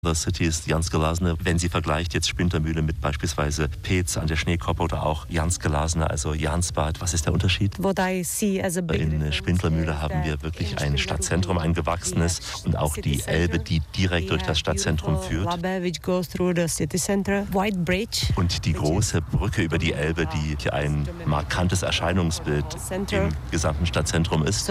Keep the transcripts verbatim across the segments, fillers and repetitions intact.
The City ist Jans Gelasene, wenn sie vergleicht jetzt Spintermühle mit beispielsweise Peetz an der Schneekoppe oder auch Jans Gelasene, also Jansbad. Was ist der Unterschied? In Spindlermühle haben wir wirklich ein Stadtzentrum, ein gewachsenes, und auch die Elbe, die direkt durch das Stadtzentrum führt. Und die große Brücke über die Elbe, die hier ein markantes Erscheinungsbild im gesamten Stadtzentrum ist.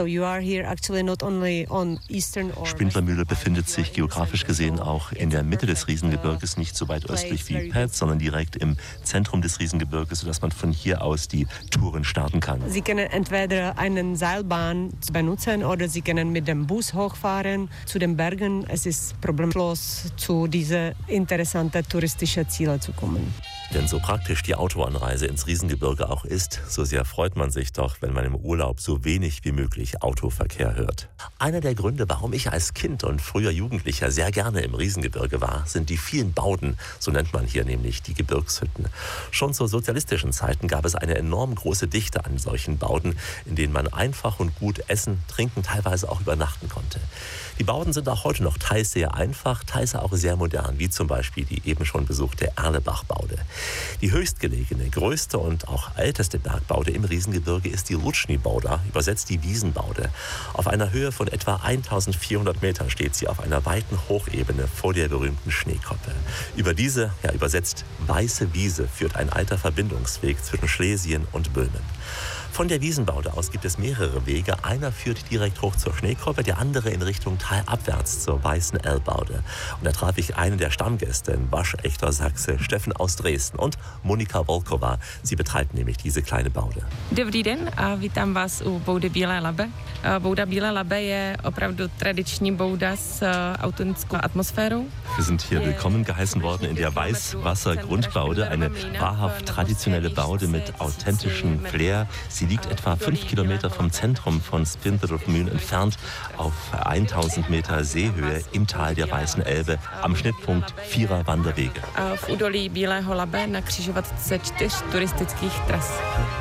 Spindlermühle befindet sich geografisch gesehen auch in der Mitte des Riesengebirges, nicht so weit östlich wie Peetz, sondern direkt im Zentrum des Riesengebirges, sodass man von hier aus die Touren starten kann. Sie können entweder eine Seilbahn benutzen oder Sie können mit dem Bus hochfahren zu den Bergen. Es ist problemlos, zu diesen interessanten touristischen Zielen zu kommen. Denn so praktisch die Autoanreise ins Riesengebirge auch ist, so sehr freut man sich doch, wenn man im Urlaub so wenig wie möglich Autoverkehr hört. Einer der Gründe, warum ich als Kind und früher Jugendlicher sehr gerne im Riesengebirge war, sind die vielen Bauden, so nennt man hier nämlich die Gebirgshütten. Schon zu sozialistischen Zeiten gab es eine enorm große Dichte an solchen Bauden, in denen man einfach und gut essen, trinken, teilweise auch übernachten konnte. Die Bauden sind auch heute noch teils sehr einfach, teils auch sehr modern, wie zum Beispiel die eben schon besuchte Erlebach-Baude. Die höchstgelegene, größte und auch älteste Bergbaude im Riesengebirge ist die Rutschni-Bauda, übersetzt die Wiesenbaude. Auf einer Höhe von etwa eintausendvierhundert Metern steht sie auf einer weiten Hochebene vor der berühmten Schneekoppe. Über diese, ja übersetzt weiße Wiese, führt ein alter Verbindungsweg zwischen Schlesien und Böhmen. Von der Wiesenbaude aus gibt es mehrere Wege. Einer führt direkt hoch zur Schneekoppe, der andere in Richtung talabwärts zur Weißen Elbbaude. Und da traf ich einen der Stammgäste, ein waschechter Sachse, Steffen aus Dresden, und Monika Volková. Sie betreibt nämlich diese kleine Baude. Dobrý den a vítám vás u boudy Bílé Labe. Bouda Bílé Labe je opravdu tradiční bouda s autentickou atmosphérou. Wir sind hier willkommen geheißen worden in der Weißwasser-Grundbaude, eine wahrhaft traditionelle Baude mit authentischem Flair. Sie liegt etwa fünf Kilometer vom Zentrum von Spindlermühl entfernt, auf tausend Meter Seehöhe im Tal der Weißen Elbe, am Schnittpunkt vierer Wanderwege. V údolí Bílého Labe na křižovatce čtyř turistických tras.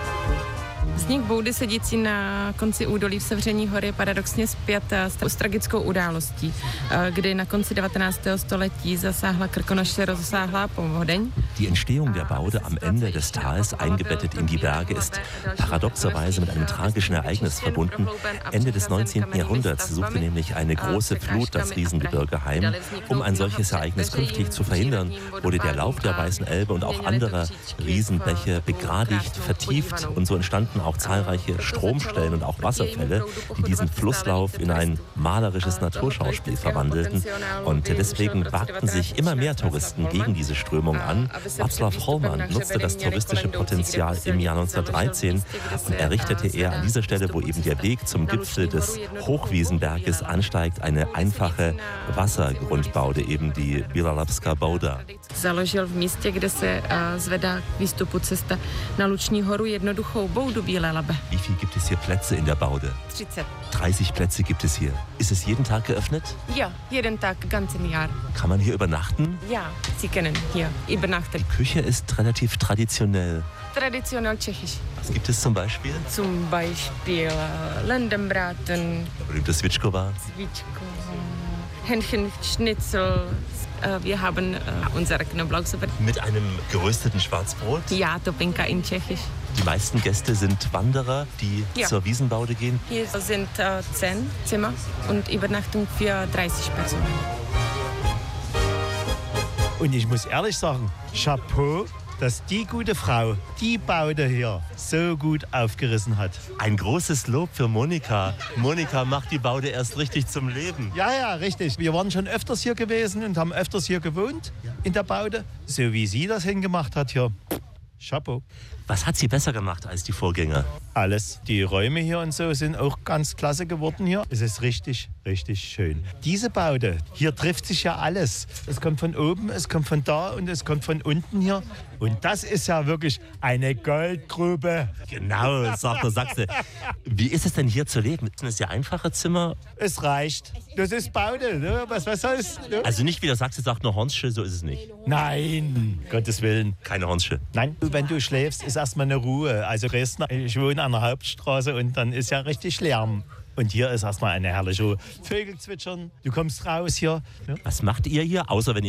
Vznik boudy sedící na konci údolí v sevření hory je paradoxně spjat s tragickou událostí, kdy na konci devatenáctého století zasáhla Krkonoše rozsáhlá povodeň. Die Entstehung der Baude am Ende des Tals, eingebettet in die Berge, ist paradoxerweise mit einem tragischen Ereignis verbunden. Ende des neunzehnten Jahrhunderts suchte nämlich eine große Flut das Riesengebirge heim. Um ein solches Ereignis künftig zu verhindern, wurde der Lauf der Weißen Elbe und auch anderer Riesenbäche begradigt, vertieft, und so entstanden auch zahlreiche Stromstellen und auch Wasserfälle, die diesen Flusslauf in ein malerisches Naturschauspiel verwandelten. Und deswegen wagten sich immer mehr Touristen gegen diese Strömung an. Václav Hollmann nutzte das touristische Potenzial im Jahr neunzehnhundertdreizehn und errichtete er an dieser Stelle, wo eben der Weg zum Gipfel des Hochwiesenberges ansteigt, eine einfache Wassergrundbaude, eben die Bílá Bauda. Založil v místě, kde se zvedá k výstupu cesta na Luční horu, jednoduchou boudu Bílé Labe. Wie viel gibt es hier Plätze in der Baude? dreißig. dreißig Plätze gibt es hier. Ist es jeden Tag geöffnet? Ja, jeden Tag, ganzen Jahr. Kann man hier übernachten? Ja, Sie können hier übernachten. Die Küche ist relativ traditionell. Traditionell tschechisch. Was gibt es zum Beispiel? Zum Beispiel äh, Lendenbraten. Berühmte Svičková. Svičková. Hähnchenschnitzel. Äh, wir haben äh, unsere Knoblauchsuppe. Mit einem gerösteten Schwarzbrot? Ja, Topinka in Tschechisch. Die meisten Gäste sind Wanderer, die ja. zur Wiesenbaude gehen. Hier sind äh, zehn Zimmer und Übernachtung für dreißig Personen. Und ich muss ehrlich sagen, Chapeau, dass die gute Frau die Baude hier so gut aufgerissen hat. Ein großes Lob für Monika. Monika macht die Baude erst richtig zum Leben. Ja, ja, richtig. Wir waren schon öfters hier gewesen und haben öfters hier gewohnt in der Baude. So wie sie das hingemacht hat hier. Chapeau. Was hat sie besser gemacht als die Vorgänger? Alles. Die Räume hier und so sind auch ganz klasse geworden hier. Es ist richtig, richtig schön. Diese Baude, hier trifft sich ja alles. Es kommt von oben, es kommt von da und es kommt von unten hier. Und das ist ja wirklich eine Goldgrube. Genau, sagt der Sachse. Wie ist es denn hier zu leben? Sind es ja einfache Zimmer? Es reicht. Das ist Baude. Ne? Was, was soll's? Ne? Also nicht wie der Sachse sagt, nur Hornsche, so ist es nicht. Nein, Gottes Willen. Keine Hornsche. Nein, wenn du schläfst, ist erstmal eine Ruhe. Also Dresden, ich wohne an der Hauptstraße und dann ist ja richtig Lärm. Und hier ist erstmal eine herrliche Vögel zwitschern. Du kommst raus hier. Ja. Was macht ihr hier, außer wenn ihr